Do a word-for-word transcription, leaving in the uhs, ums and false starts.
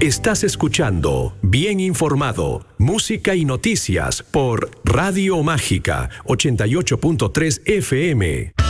Estás escuchando Bien Informado, música y noticias por Radio Mágica ochenta y ocho punto tres F M.